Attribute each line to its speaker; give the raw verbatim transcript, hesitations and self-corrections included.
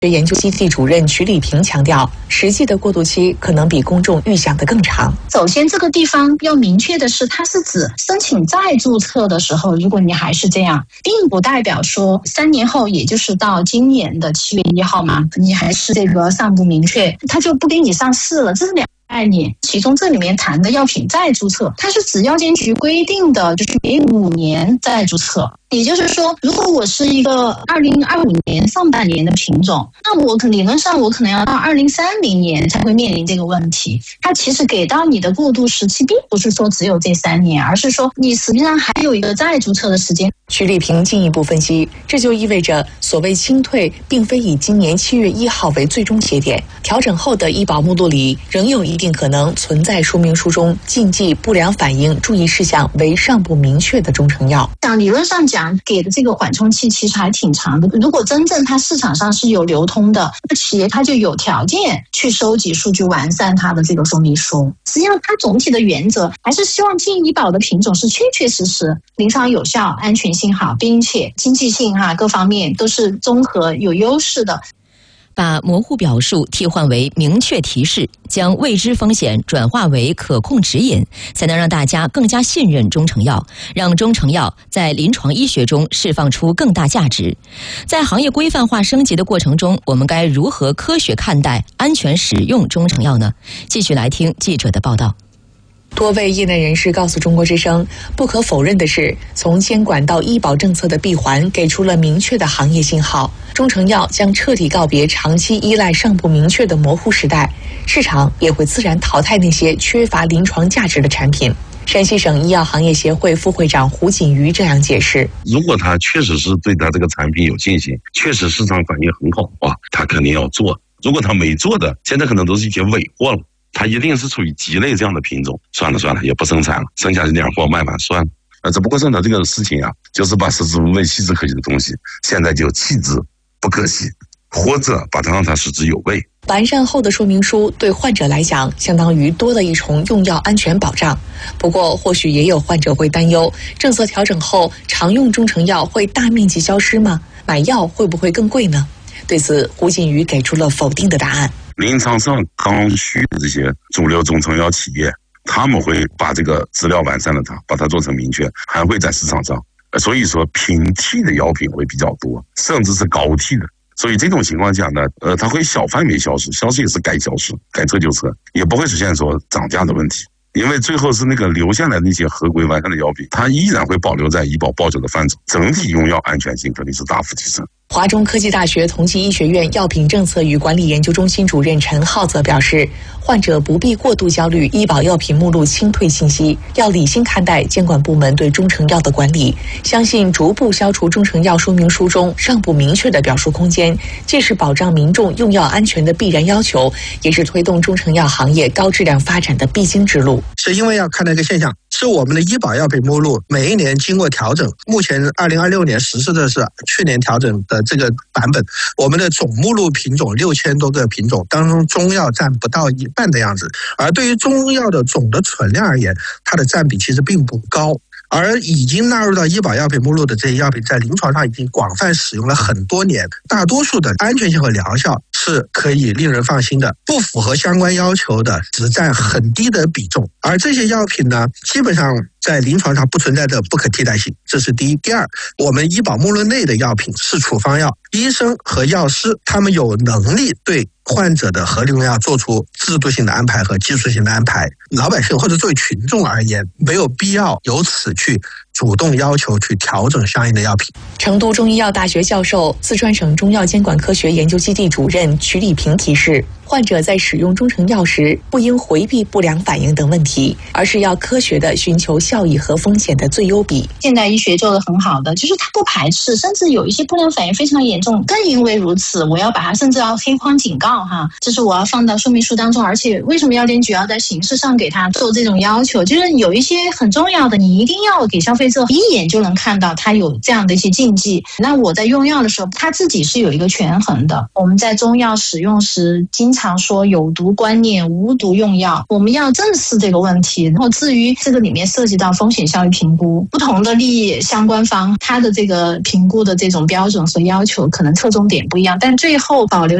Speaker 1: 研究基地主任曲礼平强调，实际的过渡期可能比公众预想的更长。
Speaker 2: 首先，这个地方要明确的是，它是指申请再注册的时候，如果你还是这样，并不代表说三年后，也就是到今年的七月一号嘛，你还是这个尚不明确，它就不给你上市了，这是两概念。其中这里面谈的药品再注册，它是指药监局规定的，就是每五年再注册。也就是说，如果我是一个二零二五年上半年的品种，那我可理论上我可能要到二零三零年才会面临这个问题。它其实给到你的过渡时期，并不是说只有这三年，而是说你实际上还有一个再注册的时间。
Speaker 1: 曲礼平进一步分析，这就意味着所谓清退，并非以今年七月一号为最终节点。调整后的医保目录里，仍有一定可能存在说明书中禁忌、不良反应、注意事项为尚不明确的中成药。
Speaker 2: 像理论上讲，给的这个缓冲期其实还挺长的。如果真正它市场上是有流通的，那企业它就有条件去收集数据，完善它的这个说明书。实际上，它总体的原则还是希望进医保的品种是确确实实临床有效、安全性好，并且经济性哈各方面都是综合有优势的。
Speaker 3: 把模糊表述替换为明确提示，将未知风险转化为可控指引，才能让大家更加信任中成药，让中成药在临床医学中释放出更大价值。在行业规范化升级的过程中，我们该如何科学看待、安全使用中成药呢？继续来听记者的报道。
Speaker 1: 多位业内人士告诉中国之声，不可否认的是，从监管到医保政策的闭环给出了明确的行业信号，中成药将彻底告别长期依赖尚不明确的模糊时代，市场也会自然淘汰那些缺乏临床价值的产品。山西省医药行业协会副会长胡锦瑜这样解释：
Speaker 4: 如果他确实是对他这个产品有信心，确实市场反应很好啊，他肯定要做。如果他没做的，现在可能都是一些尾货了。它一定是处于鸡肋这样的品种，算了算了，也不生产了，剩下这点货卖完算了。呃，只不过真的这个事情啊，就是把食之无味弃之可惜的东西，现在就弃之不可惜，或者把它让它食之有味。
Speaker 1: 完善后的说明书对患者来讲，相当于多了一重用药安全保障。不过，或许也有患者会担忧，政策调整后，常用中成药会大面积消失吗？买药会不会更贵呢？对此，胡锦瑜给出了否定的答案。
Speaker 4: 临床上刚需的这些主流中成药企业，他们会把这个资料完善了它，把它做成明确，还会在市场上。所以说平替的药品会比较多，甚至是高替的。所以这种情况下呢，呃，它会小范围消失，消失也是该消失，该撤就撤，也不会出现说涨价的问题。因为最后是那个留下来的那些合规完善的药品，它依然会保留在医保报销的范畴，整体用药安全性肯定是大幅提升。
Speaker 1: 华中科技大学同济医学院药品政策与管理研究中心主任陈浩则表示，患者不必过度焦虑医保药品目录清退信息，要理性看待监管部门对中成药的管理，相信逐步消除中成药说明书中尚不明确的表述空间，既是保障民众用药安全的必然要求，也是推动中成药行业高质量发展的必经之路。
Speaker 5: 是因为要看到一个现象，是我们的医保药品目录每一年经过调整，目前二零二六年实施的是去年调整的这个版本，我们的总目录品种六千多个品种当中，中药占不到一半的样子，而对于中药的总的存量而言，它的占比其实并不高。而已经纳入到医保药品目录的这些药品，在临床上已经广泛使用了很多年，大多数的安全性和疗效是可以令人放心的，不符合相关要求的只占很低的比重。而这些药品呢，基本上在临床上不存在的不可替代性，这是第一。第二，我们医保目录内的药品是处方药，医生和药师他们有能力对患者的合理用药做出制度性的安排和技术性的安排，老百姓或者作为群众而言，没有必要由此去主动要求去调整相应的药品。
Speaker 1: 成都中医药大学教授、四川省中药监管科学研究基地主任曲礼平提示，患者在使用中成药时，不应回避不良反应等问题，而是要科学地寻求效益和风险的最优比。
Speaker 2: 现代医学做得很好的，就是它不排斥，甚至有一些不良反应非常严重，更因为如此，我要把它甚至要黑框警告哈，这是我要放到说明书当中。而且为什么药监局要在形式上给他做这种要求，就是有一些很重要的，你一定要给消费者一眼就能看到它有这样的一些禁忌。那我在用药的时候，它自己是有一个权衡的。我们在中药使用时经常常说有毒观念、无毒用药，我们要正视这个问题。然后至于这个里面涉及到风险效益评估，不同的利益相关方，它的这个评估的这种标准和要求可能侧重点不一样，但最后保留